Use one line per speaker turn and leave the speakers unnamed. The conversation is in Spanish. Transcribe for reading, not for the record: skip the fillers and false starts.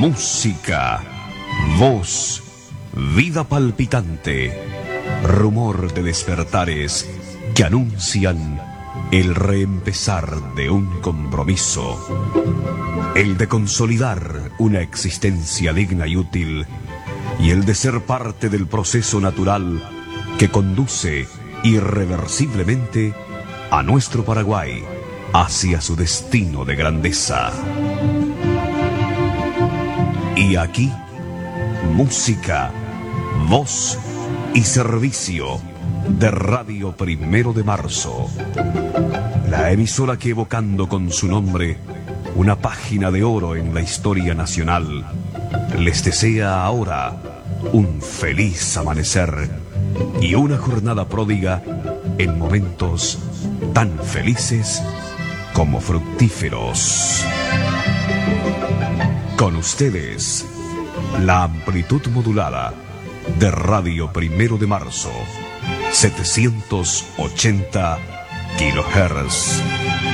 Música, voz, vida palpitante, rumor de despertares que anuncian el reempezar de un compromiso, el de consolidar una existencia digna y útil, y el de ser parte del proceso natural que conduce irreversiblemente a nuestro Paraguay hacia su destino de grandeza. Y aquí, música, voz y servicio de Radio Primero de Marzo, la emisora que, evocando con su nombre una página de oro en la historia nacional, les desea ahora un feliz amanecer y una jornada pródiga en momentos tan felices como fructíferos. Con ustedes, la amplitud modulada de Radio Primero de Marzo, 780 kHz.